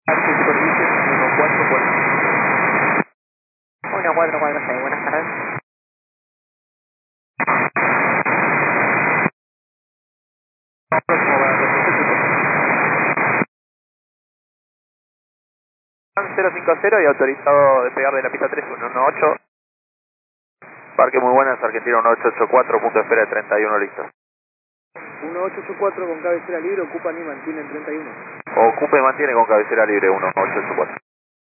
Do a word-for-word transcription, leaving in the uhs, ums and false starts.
uno cuatro cuatro uno cuatro cuatro seis, buenas tardes. cero cinco cero y autorizado despegar de la pista tres uno uno ocho. Parque muy buenas, Argentina uno ocho ocho cuatro, punto de espera de treinta y uno, listo. uno ocho ocho cuatro con cabecera libre, ocupan y mantienen treinta y uno. Ocupe y mantiene con cabecera libre uno ocho ocho cuatro.